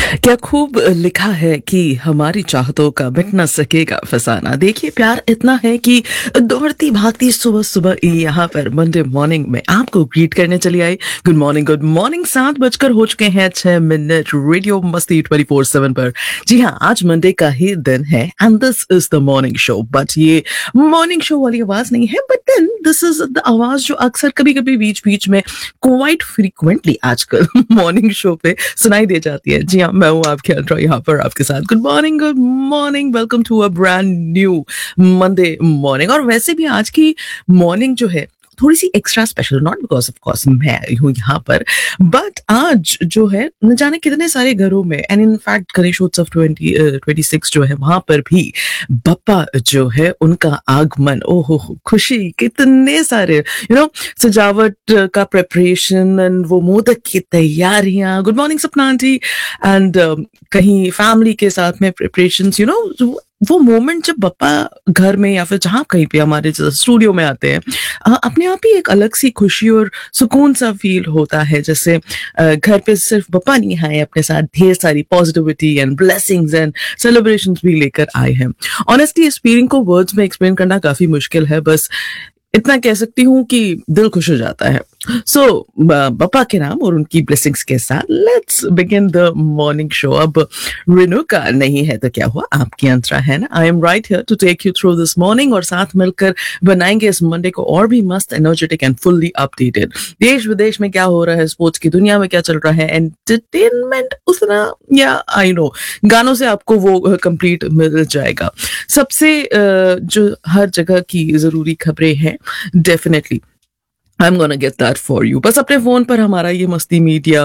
क्या खूब लिखा है कि हमारी चाहतों का मिट न सकेगा फसाना। देखिए प्यार इतना है कि दौड़ती भागती सुबह सुबह यहाँ पर मंडे मॉर्निंग में आपको ग्रीट करने चली आई। Good morning, good morning. 7 बजकर हो चुके हैं 6 मिनट रेडियो मस्ती 24/7 पर। जी हाँ, आज मंडे का ही दिन है and this is the morning show. But ये मॉर्निंग शो वाली आवाज नहीं है, but then this is the आवाज जो अक्सर कभी कभी बीच बीच में क्वाइट फ्रीक्वेंटली आजकल मॉर्निंग शो पे सुनाई दे जाती है। जी हाँ, मैं हूँ आपके अंतरा यहाँ पर आपके साथ। Good morning, good morning, welcome to a brand new Monday morning. और वैसे भी आज की मॉर्निंग जो है थोड़ी सी extra special, not because of course मैं हूँ यहाँ पर, बट आज जो है न जाने कितने सारे घरों में एंड इन फैक्ट गणेशोत्सव 2026 जो है वहां पर भी बप्पा जो है उनका आगमन, ओहो खुशी, कितने सारे सजावट का प्रेपरेशन एंड वो मोदक की तैयारियां। गुड मॉर्निंग सपना आंटी। एंड कहीं फैमिली के साथ में प्रिपरेशंस, वो मोमेंट जब बप्पा घर में या फिर जहाँ कहीं पे हमारे स्टूडियो में आते हैं, अपने आप ही एक अलग सी खुशी और सुकून सा फील होता है। जैसे घर पे सिर्फ बप्पा नहीं आए, अपने साथ ढेर सारी positivity and blessings and celebrations भी लेकर आए हैं। ऑनेस्टली इस फीलिंग को वर्ड्स में एक्सप्लेन करना काफी मुश्किल है, बस इतना कह सकती हूँ कि दिल खुश हो जाता है। सो बप्पा के नाम और उनकी ब्लेसिंग्स के साथ let's begin the morning show. अब रिनू का नहीं है तो क्या हुआ, आपकी अंतरा है ना। I am right here to take you through this morning और साथ मिलकर बनाएंगे इस मंडे को और भी मस्त, एनर्जेटिक एंड फुल्ली अपडेटेड। देश विदेश में क्या हो रहा है, स्पोर्ट्स की दुनिया में क्या चल रहा है, एंटरटेनमेंट उतना, या आई नो गानों से आपको वो कंप्लीट मिल जाएगा। सबसे जो हर जगह की जरूरी खबरें हैं, definitely I'm gonna get that for you। बस अपने फोन पर हमारा ये मस्ती मीडिया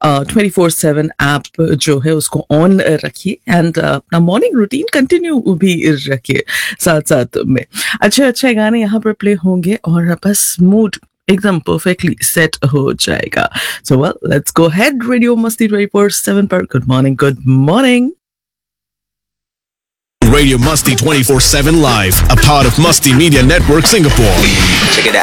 24/7 ऐप जो है उसको ऑन रखिए एंड अपना मॉर्निंग रूटीन कंटिन्यू भी रखिए साथ साथ में। अच्छे अच्छे गाने यहाँ पर प्ले होंगे और बस मूड एकदम परफेक्टली सेट हो जाएगा। So well let's go head. Radio मस्ती 24/7 पर good morning, good morning. Radio Musty 24/7 Live, a part of Musty Media Network Singapore. Check it out.